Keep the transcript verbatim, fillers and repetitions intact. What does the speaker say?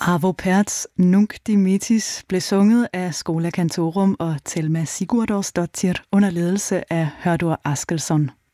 Arvo Pärts Nunc Dimittis blev sunget af Schola Cantorum og Thelma Sigurðardóttir under ledelse af Hörður Askelsson.